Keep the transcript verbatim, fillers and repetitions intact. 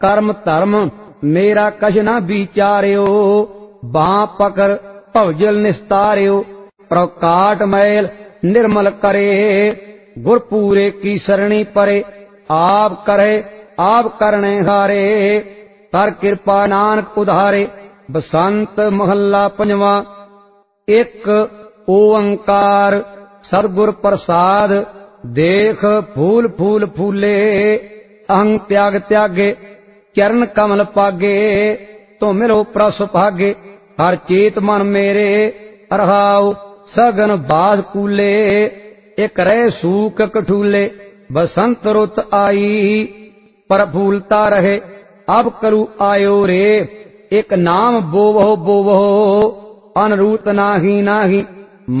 कर्म धर्म मेरा कछ न विचार्यो। बाँ पकर भवजल निस्तार्यो, प्रकाट मैल निर्मल करे। गुर पूरे की सरणी परे, आप करे आप करने हारे। कर कृपा नानक उधारे, बसंत महला पंजवा। एक ओंकार सतगुर प्रसाद, देख फूल फूल फूले। अहं त्याग त्यागे, चरण कमल पागे। तो मिलो प्रस भागे, हर चेत मन मेरे। रहाओ सगन बास कूले, एक रह सूक कठूले। बसंत रुत आई, प्रफुलता रहे। अब करू आयो रे, एक नाम बोवहो बोवहो। अनरूत नाही नाही,